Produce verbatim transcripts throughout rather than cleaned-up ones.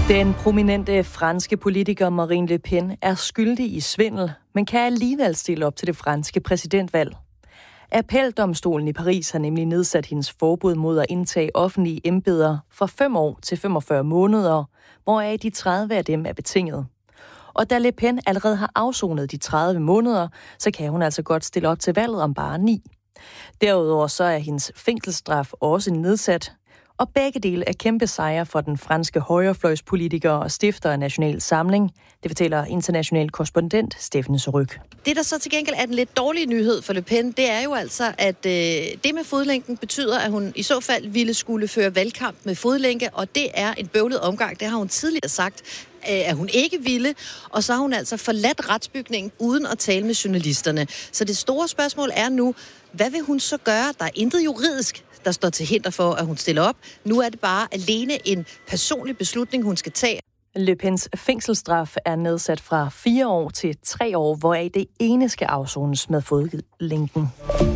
Den prominente franske politiker Marine Le Pen er skyldig i svindel, men kan alligevel stille op til det franske præsidentvalg. Appeldomstolen i Paris har nemlig nedsat hendes forbud mod at indtage offentlige embeder fra fem år til femogfyrre måneder, hvoraf de tredive af dem er betinget. Og da Le Pen allerede har afsonet de tredive måneder, så kan hun altså godt stille op til valget om bare ni. Derudover så er hendes fængselsstraf også nedsat, og begge dele er kæmpe sejre for den franske højrefløjspolitiker og stifter af National Samling. Det fortæller international korrespondent Steffen Surrugue. Det, der så til gengæld er den lidt dårlige nyhed for Le Pen, det er jo altså, at øh, det med fodlænken betyder, at hun i så fald ville skulle føre valgkamp med fodlænke, og det er en bøvlet omgang. Det har hun tidligere sagt, øh, at hun ikke ville, og så har hun altså forladt retsbygningen uden at tale med journalisterne. Så det store spørgsmål er nu, hvad vil hun så gøre? Der er intet juridisk, der står til hinder for, at hun stiller op. Nu er det bare alene en personlig beslutning, hun skal tage. Le Pens fængselsstraf er nedsat fra fire år til tre år, hvoraf det ene skal afsones med fodlænken.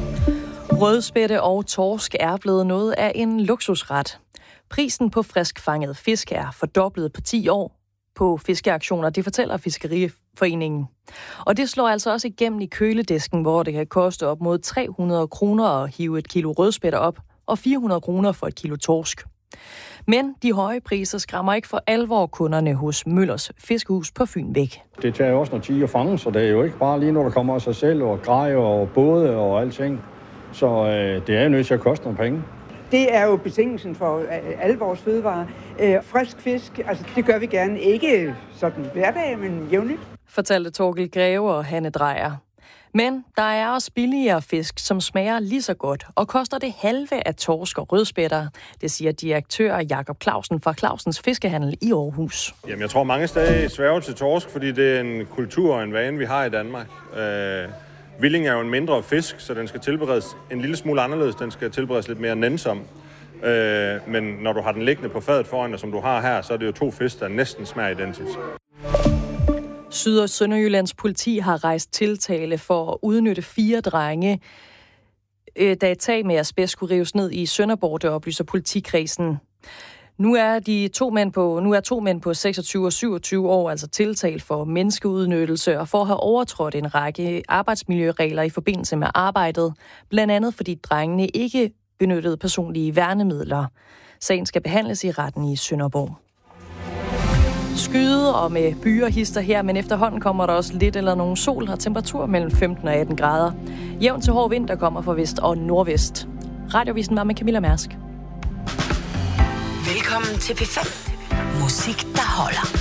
Rødspætte og torsk er blevet noget af en luksusret. Prisen på friskfanget fisk er fordoblet på ti år på fiskeaktioner, det fortæller Fiskeriforeningen. Og det slår altså også igennem i køledisken, hvor det kan koste op mod tre hundrede kroner at hive et kilo rødspætter op, og fire hundrede kroner for et kilo torsk. Men de høje priser skræmmer ikke for alvor kunderne hos Møllers Fiskehus på Fyn væk. Det tager jo også noget tid at fange, så det er jo ikke bare lige, når der kommer af sig selv, og grejer og både og alting. Så øh, det er jo nødt til at koste nogle penge. Det er jo betingelsen for alle vores fødevarer. Øh, frisk fisk, altså det gør vi gerne. Ikke sådan hverdag, men jævnligt. Fortalte Torkel Greve og Hanne Drejer. Men der er også billigere fisk, som smager lige så godt, og koster det halve af torsk og rødspætter. Det siger direktør Jakob Clausen fra Clausens Fiskehandel i Aarhus. Jamen, jeg tror mange steder sværger til torsk, fordi det er en kultur og en vane, vi har i Danmark. Øh, Villing er jo en mindre fisk, så den skal tilberedes en lille smule anderledes. Den skal tilberedes lidt mere nænsom. Øh, men når du har den liggende på fadet foran dig, som du har her, så er det jo to fisk, der næsten smager identisk. Syd- og Sønderjyllands politi har rejst tiltale for at udnytte fire drenge, da et tag med asbest skulle rives ned i Sønderborg, det oplyser politikredsen. Nu er, de to mænd på, nu er to mænd på seksogtyve og syvogtyve år altså tiltalt for menneskeudnyttelse og for at have overtrådt en række arbejdsmiljøregler i forbindelse med arbejdet, blandt andet fordi drengene ikke benyttede personlige værnemidler. Sagen skal behandles i retten i Sønderborg. Skyde og med byer hister her, men efterhånden kommer der også lidt eller nogen sol og temperatur mellem femten og atten grader. Jævn til hård vind, der kommer fra vest og nordvest. Radiovisen var med Camilla Mærsk. Velkommen til P fem. Musik, der holder.